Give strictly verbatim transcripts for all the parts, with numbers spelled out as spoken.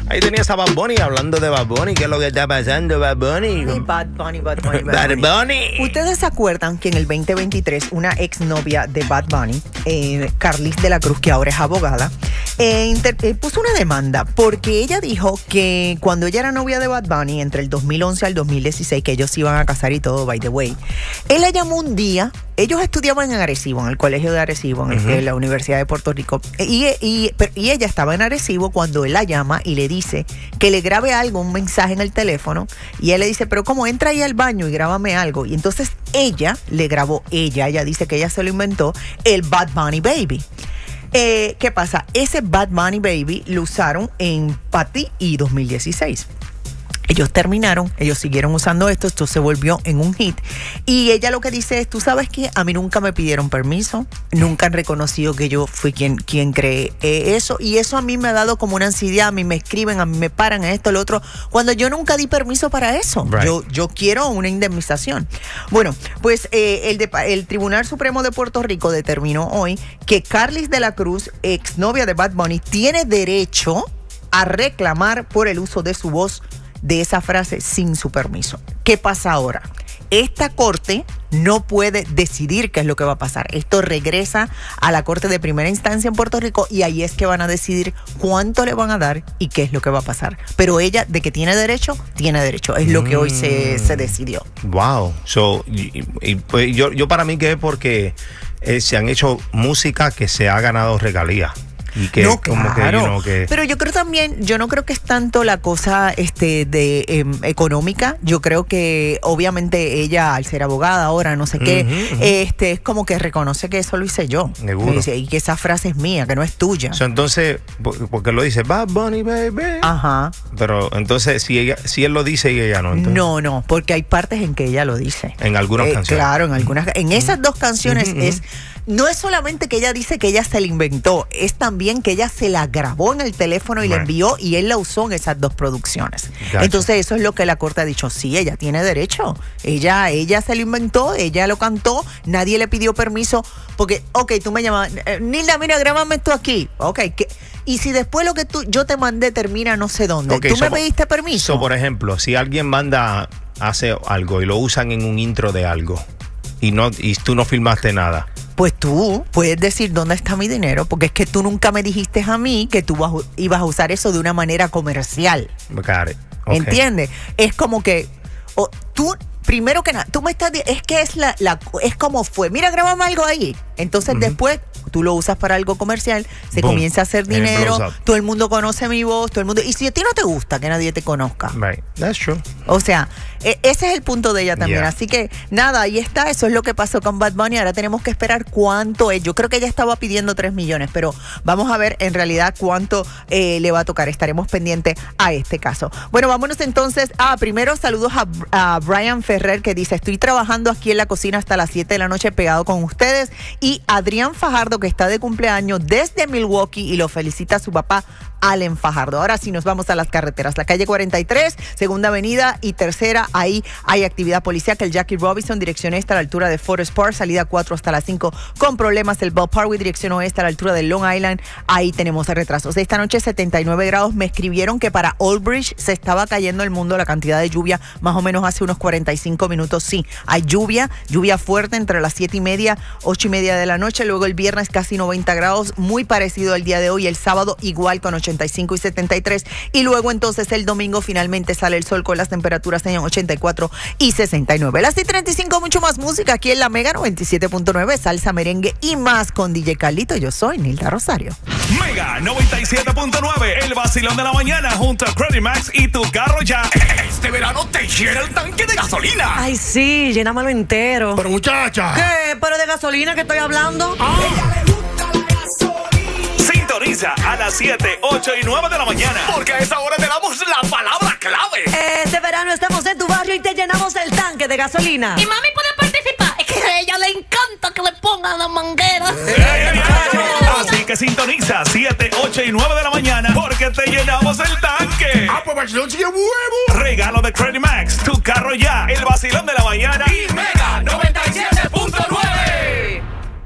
Ahí tenías a Bad Bunny hablando de Bad Bunny. ¿Qué es lo que está pasando, Bad Bunny? Bad Bunny, Bad Bunny, Bad, Bad Bunny. Bunny. ¿Ustedes se acuerdan que en el veinte veintitrés una exnovia de Bad Bunny, eh, Carlis de la Cruz, que ahora es abogada, eh, inter- eh, puso una demanda porque ella dijo que cuando ella era novia de Bad Bunny, entre el dos mil once al dos mil dieciséis, que ellos se iban a casar y todo, by the way, él la llamó un día. Ellos estudiaban en Arecibo, en el colegio de Arecibo, en, uh-huh. el, en la Universidad de Puerto Rico. Y, y, y ella estaba en Arecibo cuando él la llama y le dice que le grabe algo, un mensaje en el teléfono. Y él le dice, pero ¿cómo? Entra ahí al baño y grábame algo. Y entonces ella le grabó, ella, ella dice que ella se lo inventó, el Bad Bunny Baby. Eh, ¿Qué pasa? Ese Bad Bunny Baby lo usaron en Patty y dos mil dieciséis. Ellos terminaron, ellos siguieron usando esto, esto se volvió en un hit. Y ella lo que dice es, tú sabes que a mí nunca me pidieron permiso, nunca han reconocido que yo fui quien, quien creé eh, eso. Y eso a mí me ha dado como una ansiedad, a mí me escriben, a mí me paran, esto, lo otro, cuando yo nunca di permiso para eso. Right. Yo, yo quiero una indemnización. Bueno, pues eh, el, de, el Tribunal Supremo de Puerto Rico determinó hoy que Carlis de la Cruz, exnovia de Bad Bunny, tiene derecho a reclamar por el uso de su voz de esa frase sin su permiso. ¿Qué pasa ahora? Esta corte no puede decidir qué es lo que va a pasar. Esto regresa a la corte de primera instancia en Puerto Rico y ahí es que van a decidir cuánto le van a dar y qué es lo que va a pasar. Pero ella, de que tiene derecho, tiene derecho. Es lo que hoy se, se decidió. Wow. So, y, y, pues yo, yo para mí que es porque eh, se han hecho música que se ha ganado regalías. Y que no, como claro. que, you know, que pero yo creo también, yo no creo que es tanto la cosa este de eh, económica. Yo creo que obviamente ella, al ser abogada ahora, no sé qué, uh-huh, uh-huh. este es como que reconoce que eso lo hice yo. Seguro. Y que esa frase es mía, que no es tuya. So, entonces, porque lo dice Bad Bunny, baby. Ajá. Pero entonces, si ella, si él lo dice y ella no. Entonces, no, no, porque hay partes en que ella lo dice. En algunas eh, canciones. Claro, en algunas. En esas dos canciones uh-huh, es. No es solamente que ella dice que ella se la inventó, es también que ella se la grabó en el teléfono y right. la envió y él la usó en esas dos producciones. Gotcha. Entonces eso es lo que la corte ha dicho. Sí, ella tiene derecho. Ella, ella se lo inventó, ella lo cantó, nadie le pidió permiso porque, ok, tú me llamas, Nilda, mira, grábame esto aquí. Ok, ¿qué? Y si después lo que tú, yo te mandé termina no sé dónde, okay, ¿tú so, me pediste permiso? So, por ejemplo, si alguien manda, hace algo y lo usan en un intro de algo y, no, y tú no filmaste nada, pues tú puedes decir dónde está mi dinero, porque es que tú nunca me dijiste a mí que tú vas, ibas a usar eso de una manera comercial. Got it. Okay. ¿Entiendes? Es como que o, tú, primero que nada, tú me estás es que es la, la es como fue. Mira, grábame algo ahí. Entonces uh-huh. después tú lo usas para algo comercial, se Boom. comienza a hacer dinero, todo el mundo conoce mi voz, todo el mundo. Y si a ti no te gusta que nadie te conozca. Right. That's true. O sea, e- ese es el punto de ella también. Yeah. Así que nada, ahí está. Eso es lo que pasó con Bad Bunny. Ahora tenemos que esperar cuánto es. Yo creo que ella estaba pidiendo tres millones, pero vamos a ver en realidad cuánto eh, le va a tocar. Estaremos pendientes a este caso. Bueno, vámonos entonces. Ah, primero saludos a, a Brian Ferrer, que dice, estoy trabajando aquí en la cocina hasta las siete de la noche pegado con ustedes. Y Adrián Fajardo, que está de cumpleaños desde Milwaukee y lo felicita a su papá Allen Fajardo. Ahora sí nos vamos a las carreteras. La calle cuarenta y tres, Segunda Avenida y Tercera, ahí hay actividad policiaca. El Jackie Robinson, dirección este a la altura de Forest Park, salida cuatro hasta las cinco con problemas. El Bell Parkway, dirección oeste a la altura de Long Island, ahí tenemos retrasos. Esta noche setenta y nueve grados. Me escribieron que para Old Bridge se estaba cayendo el mundo la cantidad de lluvia, más o menos hace unos cuarenta y cinco minutos. Sí, hay lluvia, lluvia fuerte entre las siete y media, ocho y media de la noche. Luego el viernes casi noventa grados, muy parecido al día de hoy. El sábado igual con ochenta y cinco y setenta y tres. Y luego entonces el domingo finalmente sale el sol con las temperaturas en ochenta y cuatro y sesenta y nueve. Las seis treinta y cinco, mucho más música aquí en la Mega noventa y siete punto nueve, salsa, merengue y más con D J Carlito. Yo soy Nilda Rosario. Mega noventa y siete punto nueve, el vacilón de la mañana junto a Credit Max y tu carro ya. Este verano te llena el tanque de gasolina. Ay, sí, llénamelo entero. Pero muchacha. ¿Qué? ¿Pero de gasolina que estoy hablando? Ah. Sintoniza a las siete, ocho y nueve de la mañana, porque a esa hora te damos la palabra clave. Este verano estamos en tu barrio y te llenamos el tanque de gasolina. Y mami puede participar. Es que a ella le encanta que le pongan la manguera. Así que sintoniza siete, ocho y nueve de la mañana, porque te llenamos el tanque. Ah, pues vacilón sigue huevo. Regalo de Credit Max, tu carro ya, el vacilón de la mañana y Mega noventa y siete punto nueve.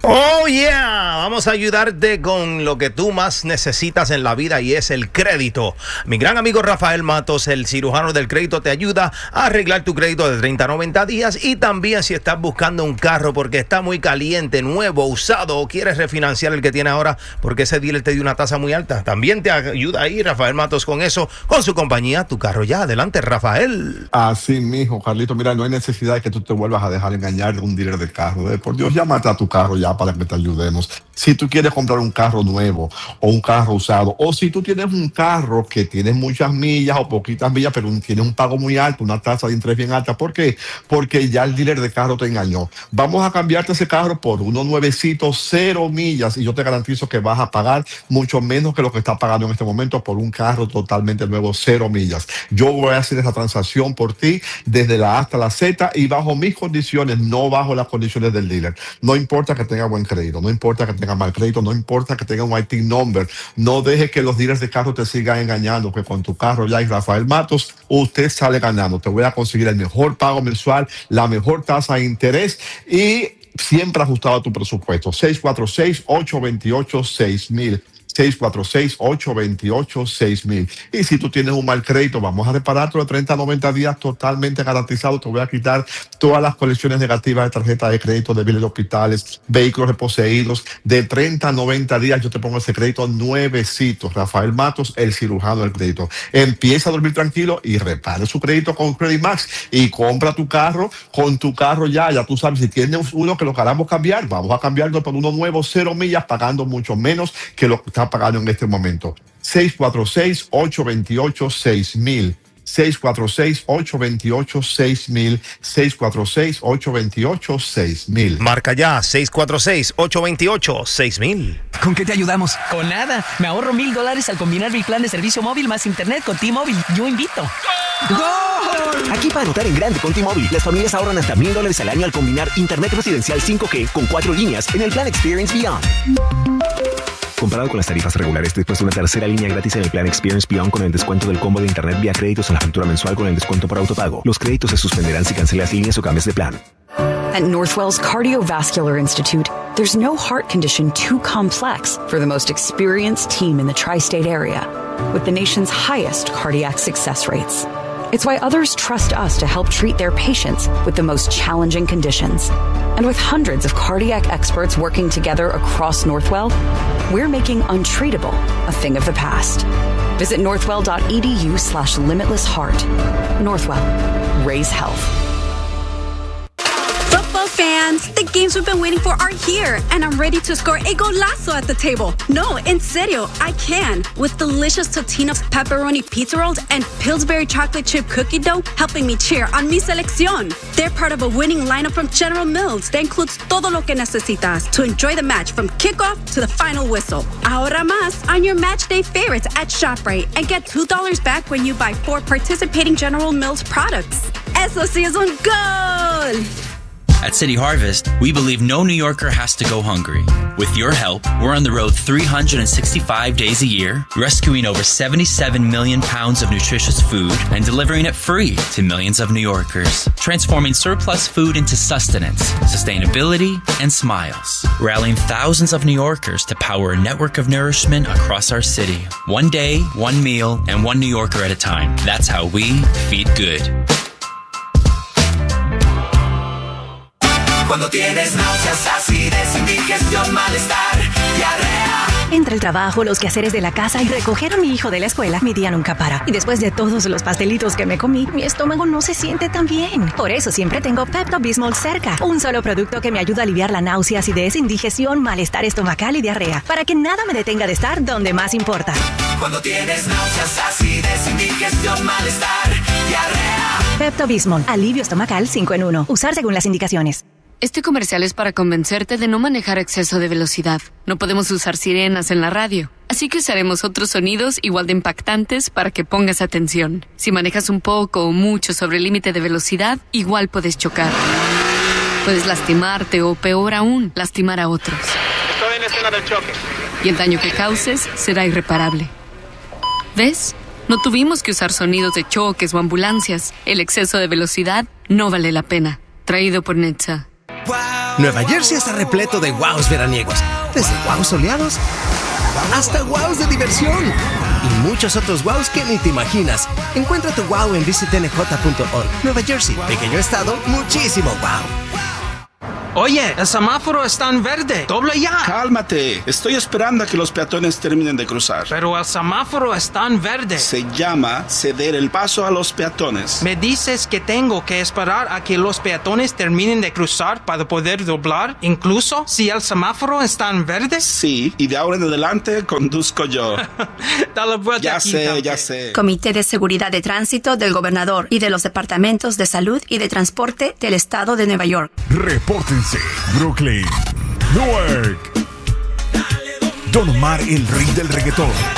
Oh yeah, vamos a ayudarte con lo que tú más necesitas en la vida y es el crédito. Mi gran amigo Rafael Matos, el cirujano del crédito, te ayuda a arreglar tu crédito de treinta a noventa días y también si estás buscando un carro porque está muy caliente, nuevo, usado o quieres refinanciar el que tiene ahora porque ese dealer te dio una tasa muy alta. También te ayuda ahí Rafael Matos con eso, con su compañía Tu Carro Ya. Adelante, Rafael. Así mismo, Carlito. Mira, no hay necesidad de que tú te vuelvas a dejar engañar de un dealer de carro. ¿eh? Por Dios, llámate a Tu Carro Ya para que te ayudemos. Si tú quieres comprar un carro nuevo o un carro usado, o si tú tienes un carro que tiene muchas millas o poquitas millas, pero tiene un pago muy alto, una tasa de interés bien alta, ¿por qué? Porque ya el dealer de carro te engañó. Vamos a cambiarte ese carro por uno nuevecito, cero millas, y yo te garantizo que vas a pagar mucho menos que lo que estás pagando en este momento por un carro totalmente nuevo, cero millas. Yo voy a hacer esa transacción por ti desde la A hasta la Z y bajo mis condiciones, no bajo las condiciones del dealer. No importa que tenga buen crédito, no importa que tenga mal crédito, no importa que tenga un I T number, no dejes que los dealers de carro te sigan engañando, que con Tu Carro Ya y Rafael Matos, usted sale ganando. Te voy a conseguir el mejor pago mensual, la mejor tasa de interés y siempre ajustado a tu presupuesto. seis cuatro seis, ocho dos ocho, seis mil. seis cuatro seis, ocho dos ocho, seis mil. Y si tú tienes un mal crédito, vamos a repararlo de treinta a noventa días totalmente garantizado. Te voy a quitar todas las colecciones negativas de tarjeta de crédito, de biles de hospitales, vehículos reposeídos. De treinta a noventa días yo te pongo ese crédito nuevecito. Rafael Matos, el cirujano del crédito. Empieza a dormir tranquilo y repare su crédito con Credit Max y compra tu carro con Tu Carro Ya. Ya tú sabes, si tienes uno que lo queramos cambiar, vamos a cambiarlo por uno nuevo, cero millas, pagando mucho menos que lo que está pagando en este momento. seis cuatro seis, ocho dos ocho, seis mil. seis cuatro seis, ocho dos ocho, seis mil. seis cuatro seis, ocho dos ocho, seis mil. Marca ya seis cuatro seis, ocho dos ocho, seis mil. ¿Con qué te ayudamos? Con nada. Me ahorro mil dólares al combinar mi plan de servicio móvil más internet con T-Mobile. Yo invito. ¡Gol! Aquí para anotar en grande con T-Mobile, las familias ahorran hasta mil dólares al año al combinar internet residencial cinco G con cuatro líneas en el plan Experience Beyond. Comparado con las tarifas regulares, después de una tercera línea gratis en el plan Experience Beyond con el descuento del combo de internet vía créditos en la factura mensual con el descuento por autopago. Los créditos se suspenderán si cancelas líneas o cambias de plan. At Northwell's Cardiovascular Institute, there's no heart condition too complex for the most experienced team in the tri-state area, with the nation's highest cardiac success rates. It's why others trust us to help treat their patients with the most challenging conditions. And with hundreds of cardiac experts working together across Northwell, we're making untreatable a thing of the past. Visit northwell.edu slash limitless heart. Northwell. Raise health. Football fans, the games we've been waiting for are here, and I'm ready to score a golazo at the table. No, en serio, I can. With delicious Totino's pepperoni pizza rolls and Pillsbury chocolate chip cookie dough helping me cheer on mi selección. They're part of a winning lineup from General Mills that includes todo lo que necesitas to enjoy the match from kickoff to the final whistle. Ahorra más on your match day favorites at ShopRite and get two dollars back when you buy four participating General Mills products. Eso sí es un gol! At City Harvest, we believe no New Yorker has to go hungry. With your help, we're on the road three hundred sixty-five days a year, rescuing over seventy-seven million pounds of nutritious food and delivering it free to millions of New Yorkers, transforming surplus food into sustenance, sustainability, and smiles, rallying thousands of New Yorkers to power a network of nourishment across our city. One day, one meal, and one New Yorker at a time. That's how we feed good. Cuando tienes náuseas, acidez, indigestión, malestar, diarrea. Entre el trabajo, los quehaceres de la casa y recoger a mi hijo de la escuela, mi día nunca para. Y después de todos los pastelitos que me comí, mi estómago no se siente tan bien. Por eso siempre tengo Pepto-Bismol cerca. Un solo producto que me ayuda a aliviar la náusea, acidez, indigestión, malestar estomacal y diarrea. Para que nada me detenga de estar donde más importa. Cuando tienes náuseas, acidez, indigestión, malestar, diarrea. Pepto-Bismol, alivio estomacal cinco en uno. Usar según las indicaciones. Este comercial es para convencerte de no manejar a exceso de velocidad. No podemos usar sirenas en la radio, así que usaremos otros sonidos igual de impactantes para que pongas atención. Si manejas un poco o mucho sobre el límite de velocidad, igual puedes chocar. Puedes lastimarte o, peor aún, lastimar a otros. Estoy en la escena del choque. Y el daño que causes será irreparable. ¿Ves? No tuvimos que usar sonidos de choques o ambulancias. El exceso de velocidad no vale la pena. Traído por Netza. Wow. Nueva Jersey está repleto de wows veraniegos, desde wows soleados hasta wows de diversión y muchos otros wows que ni te imaginas. Encuentra tu wow en visit n j punto org. Nueva Jersey, pequeño estado, muchísimo wow. Oye, el semáforo está en verde. Dobla ya. Cálmate. Estoy esperando a que los peatones terminen de cruzar. Pero el semáforo está en verde. Se llama ceder el paso a los peatones. ¿Me dices que tengo que esperar a que los peatones terminen de cruzar para poder doblar, incluso si el semáforo está en verde? Sí, y de ahora en adelante conduzco yo. Dale vuelta ya aquí sé, también. ya sé. Comité de Seguridad de Tránsito del Gobernador y de los Departamentos de Salud y de Transporte del Estado de Nueva York. Repórtense, Brooklyn, Newark. Don Omar, el rey del reggaetón.